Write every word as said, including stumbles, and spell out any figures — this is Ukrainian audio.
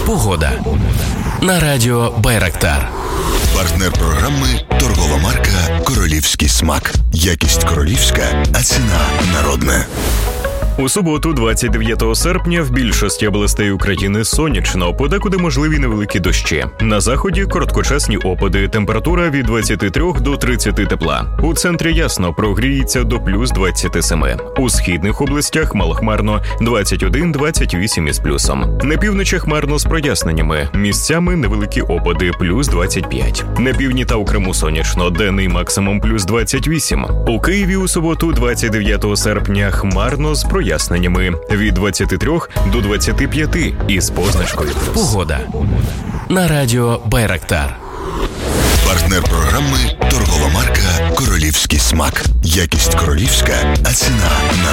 Погода. На радіо Байрактар. Партнер програми – торгова марка «Королівський смак». Якість королівська, а ціна народна. У суботу, двадцять дев'ятого серпня, в більшості областей України сонячно, подекуди можливі невеликі дощі. На заході – короткочасні опади, температура від двадцяти трьох до тридцяти тепла. У центрі ясно, прогріється до плюс двадцяти семи. У східних областях малохмарно двадцять один - двадцять вісім із плюсом. На півночі хмарно з проясненнями, місцями невеликі опади плюс двадцять п'ять. На півдні та у Криму сонячно, денний максимум плюс двадцять вісім. У Києві у суботу, двадцять дев'ятого серпня, хмарно з проясненнями. Проясненнями від двадцяти трьох до двадцяти п'яти із позначкою плюс. Погода. На радіо Байрактар. Партнер програми – торгова марка «Королівський смак». Якість королівська, а ціна народна.